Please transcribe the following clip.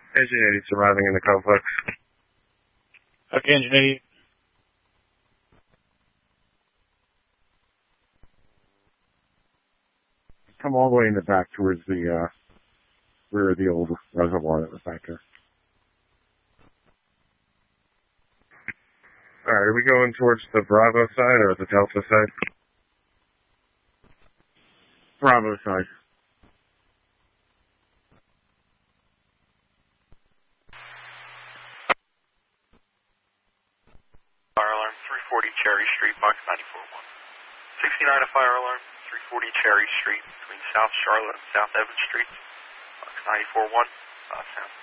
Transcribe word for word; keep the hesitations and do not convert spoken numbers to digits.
Engine eighty surviving in the complex. Okay, Engine eighty. Come all the way in the back towards the uh, rear of the old reservoir that was back there. Alright, are we going towards the Bravo side or the Delta side? Bravo side. Fire alarm, three forty Cherry Street, box ninety-four one. sixty-nine, a fire alarm, three forty Cherry Street, between South Charlotte and South Evans Streets, box ninety-four one, uh, sound.